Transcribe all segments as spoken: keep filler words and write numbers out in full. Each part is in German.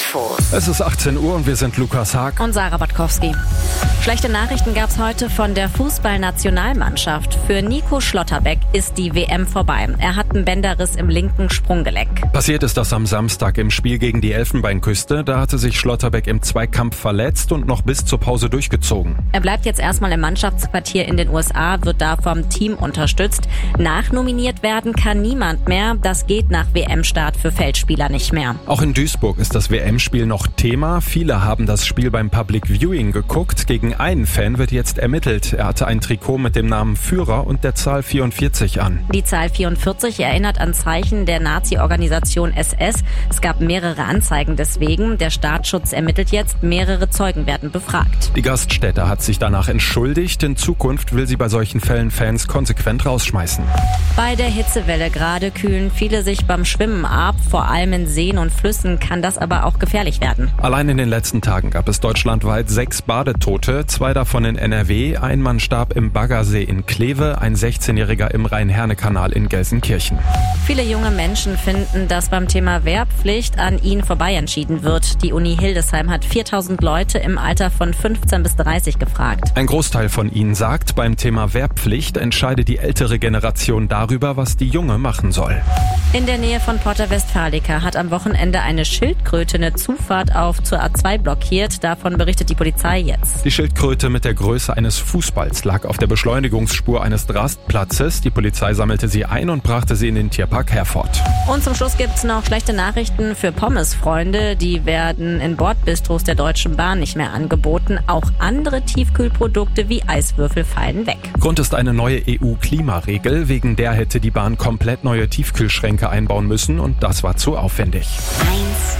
Infos. Es ist achtzehn Uhr und wir sind Lukas Haag und Sarah Batkowski. Schlechte Nachrichten gab es heute von der Fußballnationalmannschaft. Für Nico Schlotterbeck ist die W M vorbei. Er hat einen Bänderriss im linken Sprunggelenk. Passiert ist das am Samstag im Spiel gegen die Elfenbeinküste. Da hatte sich Schlotterbeck im Zweikampf verletzt und noch bis zur Pause durchgezogen. Er bleibt jetzt erstmal im Mannschaftsquartier in den U S A, wird da vom Team unterstützt. Nachnominiert werden kann niemand mehr. Das geht nach W M-Start für Feldspieler nicht mehr. Auch in Duisburg ist das W M-Spiel noch Thema. Viele haben das Spiel beim Public Viewing geguckt. Gegen einen Fan wird jetzt ermittelt. Er hatte ein Trikot mit dem Namen Führer und der Zahl vierundvierzig an. Die Zahl vierundvierzig erinnert an Zeichen der Nazi-Organisation S S. Es gab mehrere Anzeigen deswegen. Der Staatsschutz ermittelt jetzt. Mehrere Zeugen werden befragt. Die Gaststätte hat sich danach entschuldigt. In Zukunft will sie bei solchen Fällen Fans konsequent rausschmeißen. Bei der Hitzewelle gerade kühlen viele sich beim Schwimmen ab. Vor allem in Seen und Flüssen kann das aber auch gefährlich werden. Allein in den letzten Tagen gab es deutschlandweit sechs Badetote. Zwei davon in N R W. Ein Mann starb im Baggersee in Kleve, ein sechzehnjähriger im Rhein-Herne-Kanal in Gelsenkirchen. Viele junge Menschen finden, dass beim Thema Wehrpflicht an ihnen vorbei entschieden wird. Die Uni Hildesheim hat viertausend Leute im Alter von fünfzehn bis dreißig gefragt. Ein Großteil von ihnen sagt, beim Thema Wehrpflicht entscheide die ältere Generation darüber, was die Junge machen soll. In der Nähe von Porta Westfalica hat am Wochenende eine Schildkröte eine Zufahrt auf zur A zwei blockiert. Davon berichtet die Polizei jetzt. Die Schildkröte mit der Größe eines Fußballs lag auf der Beschleunigungsspur eines Rastplatzes. Die Polizei sammelte sie ein und brachte sie in den Tierpark Herford. Und zum Schluss gibt's noch schlechte Nachrichten für Pommesfreunde. Die werden in Bordbistros der Deutschen Bahn nicht mehr angeboten. Auch andere Tiefkühlprodukte wie Eiswürfel fallen weg. Grund ist eine neue E U-Klimaregel. Wegen der hätte die Bahn komplett neue Tiefkühlschränke einbauen müssen und das war zu aufwendig. eins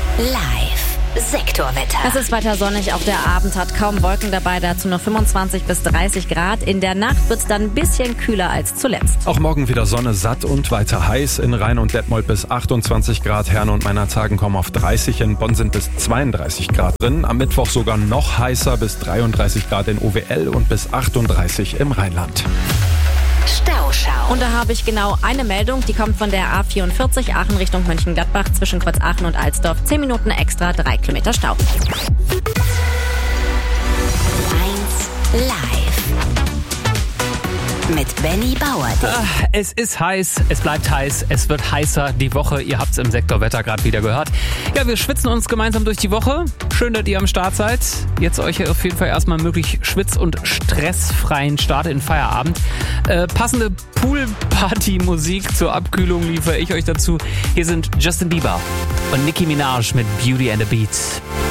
Live Sektorwetter. Es ist weiter sonnig, auch der Abend hat kaum Wolken dabei, dazu nur fünfundzwanzig bis dreißig Grad. In der Nacht wird es dann ein bisschen kühler als zuletzt. Auch morgen wieder Sonne, satt und weiter heiß. In Rhein und Detmold bis achtundzwanzig Grad. Herne und Meinerzhagen kommen auf dreißig. In Bonn sind bis zweiunddreißig Grad drin. Am Mittwoch sogar noch heißer, bis dreiunddreißig Grad in O W L und bis achtunddreißig im Rheinland. Stauschau. Und da habe ich genau eine Meldung, die kommt von der A vierundvierzig Aachen Richtung Mönchengladbach zwischen Kreuz Aachen und Alsdorf. zehn Minuten extra, drei Kilometer Stau. eins Live. Mit Benny Bauer. Ah, es ist heiß, es bleibt heiß, es wird heißer die Woche. Ihr habt es im Sektorwetter gerade wieder gehört. Ja, wir schwitzen uns gemeinsam durch die Woche. Schön, dass ihr am Start seid. Jetzt euch auf jeden Fall erstmal möglich schwitz- und stressfreien Start in Feierabend. Äh, passende Pool-Party-Musik zur Abkühlung liefere ich euch dazu. Hier sind Justin Bieber und Nicki Minaj mit Beauty and the Beat.